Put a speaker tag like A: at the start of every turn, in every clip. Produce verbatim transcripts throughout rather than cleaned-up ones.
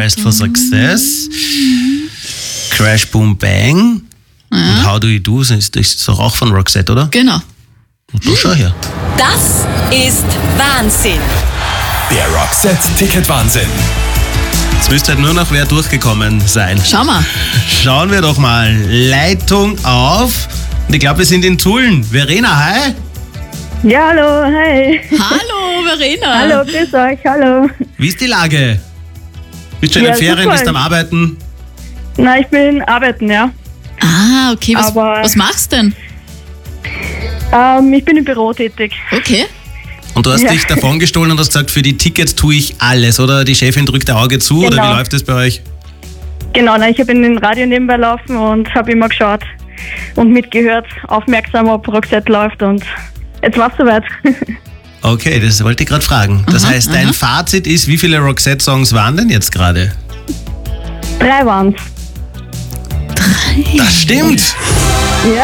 A: Heißt for Success, Crash Boom Bang ja. und How Do You Do, das ist doch auch von Roxette, oder?
B: Genau.
A: Und da schau her.
C: Das ist Wahnsinn.
D: Der Roxette-Ticket-Wahnsinn.
A: Jetzt müsste halt nur noch wer durchgekommen sein.
B: Schau mal.
A: Schauen wir doch mal. Leitung auf. Und ich glaube, wir sind in Tulln. Verena, hi.
E: Ja, hallo, hi.
B: Hallo, Verena.
E: Hallo, grüß euch, hallo.
A: Wie ist die Lage? Bist du in
E: Ja,
A: den Ferien,
E: super.
A: bist am Arbeiten?
E: Nein, ich bin arbeiten, ja.
B: Ah, okay. Was,
E: Aber-
B: was machst du denn?
E: Ähm, ich bin im Büro tätig.
B: Okay.
A: Und du hast
E: Ja.
A: dich davon gestohlen und hast gesagt, für die Tickets tue ich alles, oder? Die Chefin drückt ein Auge zu, oder
E: Genau.
A: wie läuft das bei euch?
E: Genau, nein, ich habe in den Radio nebenbei laufen und habe immer geschaut und mitgehört, aufmerksam, ob Roxette läuft und jetzt war es soweit.
A: Okay, das wollte ich gerade fragen. Das
B: Aha,
A: heißt, dein
B: aha.
A: Fazit ist, wie viele Roxette-Songs waren denn jetzt gerade?
E: Drei waren's.
A: Das stimmt!
E: Ja.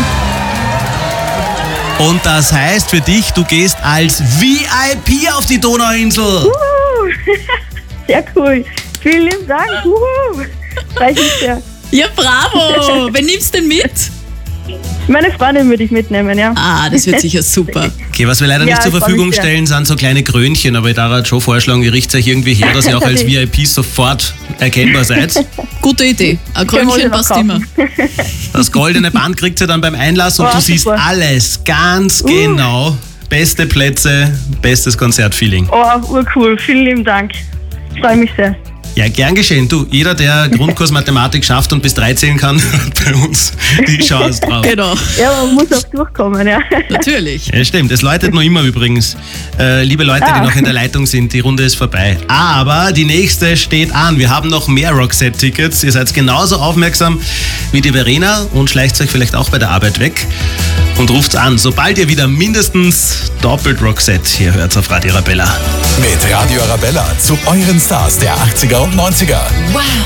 A: Und das heißt für dich, du gehst als V I P auf die Donauinsel.
E: Uh, sehr cool. Vielen lieben Dank. Uh, freue ich mich sehr.
B: Ja, bravo. Wen nimmst du denn mit?
E: Meine Freundin würde ich mitnehmen, ja.
B: Ah, das wird sicher super.
A: Okay, was wir leider
E: Ja,
A: nicht zur
E: ich freu
A: Verfügung
E: mich sehr.
A: stellen, sind so kleine Krönchen, aber ich darf halt schon vorschlagen, ihr richtet euch irgendwie her, dass ihr auch als V I P sofort erkennbar seid.
B: Gute Idee. Ein
E: Können wir
B: Krönchen
E: noch
B: passt
E: kaufen.
B: immer.
A: Das goldene Band kriegt ihr dann beim Einlass und
E: Oh,
A: du siehst
E: super.
A: alles ganz genau. Beste Plätze, bestes Konzertfeeling.
E: Oh, urcool. Vielen lieben Dank. Freue mich sehr.
A: Ja, gern geschehen. Du, jeder, der Grundkurs Mathematik schafft und bis drei zählen kann, hat bei uns die Chance drauf.
B: Genau.
E: Ja, man muss auch durchkommen, ja.
B: Natürlich.
A: Ja, stimmt. Es läutet noch immer übrigens. Äh, liebe Leute, die
E: Ah.
A: noch in der Leitung sind, die Runde ist vorbei. Aber die nächste steht an. Wir haben noch mehr Roxette-Tickets. Ihr seid genauso aufmerksam wie die Verena und schleicht euch vielleicht auch bei der Arbeit weg und ruft's an, sobald ihr wieder mindestens doppelt Roxette hier hört auf Radio Arabella.
D: Mit Radio Arabella zu euren Stars der achtziger und neunziger.
C: Wow.